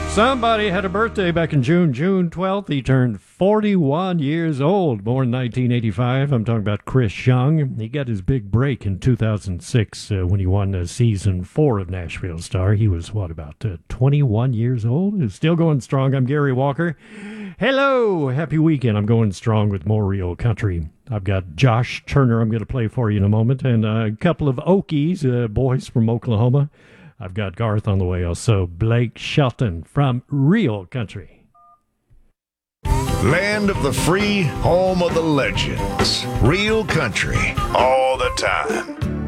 Somebody had a birthday back in June 12th. He turned 41 years old, born in 1985. I'm talking about Chris Young. He got his big break in 2006 when he won season 4 of Nashville Star. He was, about 21 years old? He's still going strong. I'm Gary Walker. Hello, happy weekend. I'm going strong with more real country. I've got Josh Turner I'm going to play for you in a moment, and a couple of Okies, boys from Oklahoma. I've got Garth on the way also. Blake Shelton from Real Country. Land of the free, home of the legends. Real Country, all the time.